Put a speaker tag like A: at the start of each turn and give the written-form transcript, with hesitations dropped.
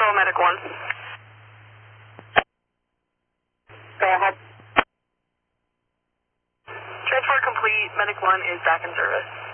A: control, Medic 1.
B: Go ahead.
A: Transport complete, Medic 1 is back in service.